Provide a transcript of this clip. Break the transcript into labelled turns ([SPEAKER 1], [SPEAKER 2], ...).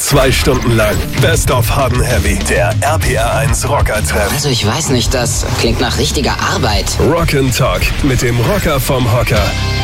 [SPEAKER 1] 2 Stunden lang Best of Hard & Heavy, der RPR1 Rocker-Treff.
[SPEAKER 2] Also ich weiß nicht, das klingt nach richtiger Arbeit.
[SPEAKER 1] Rock ' Talk mit dem Rocker vom Hocker,